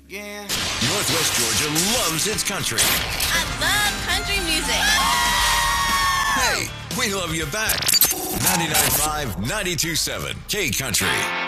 again. Northwest Georgia loves its country. I love country music. Hey, we love you back. 99.5, 92.7, K Country.